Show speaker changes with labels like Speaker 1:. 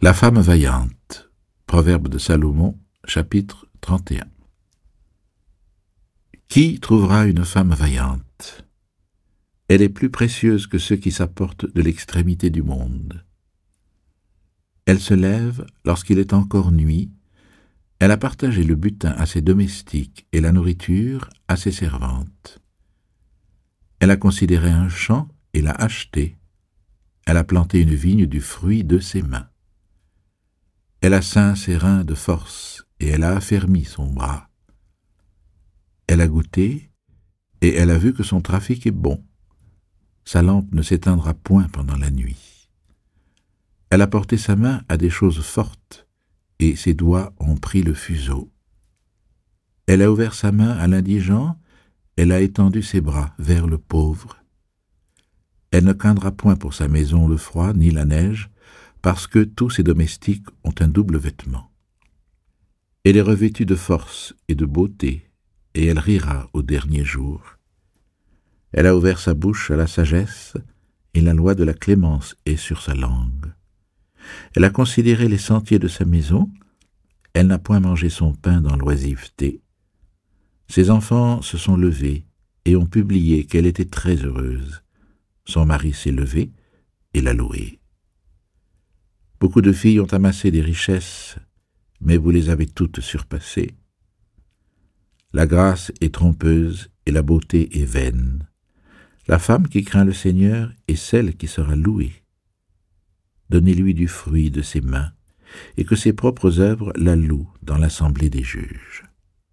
Speaker 1: La femme vaillante. Proverbe de Salomon, chapitre 31. Qui trouvera une femme vaillante? Elle est plus précieuse que ceux qui s'apportent de l'extrémité du monde. Elle se lève lorsqu'il est encore nuit. Elle a partagé le butin à ses domestiques et la nourriture à ses servantes. Elle a considéré un champ et l'a acheté. Elle a planté une vigne du fruit de ses mains. Elle a ceint ses reins de force et elle a affermi son bras. Elle a goûté et elle a vu que son trafic est bon. Sa lampe ne s'éteindra point pendant la nuit. Elle a porté sa main à des choses fortes et ses doigts ont pris le fuseau. Elle a ouvert sa main à l'indigent, elle a étendu ses bras vers le pauvre. Elle ne craindra point pour sa maison le froid ni la neige, parce que tous ses domestiques ont un double vêtement. Elle est revêtue de force et de beauté, et elle rira au dernier jour. Elle a ouvert sa bouche à la sagesse, et la loi de la clémence est sur sa langue. Elle a considéré les sentiers de sa maison, elle n'a point mangé son pain dans l'oisiveté. Ses enfants se sont levés et ont publié qu'elle était très heureuse. Son mari s'est levé et l'a louée. Beaucoup de filles ont amassé des richesses, mais vous les avez toutes surpassées. La grâce est trompeuse et la beauté est vaine. La femme qui craint le Seigneur est celle qui sera louée. Donnez-lui du fruit de ses mains, et que ses propres œuvres la louent dans l'assemblée des juges.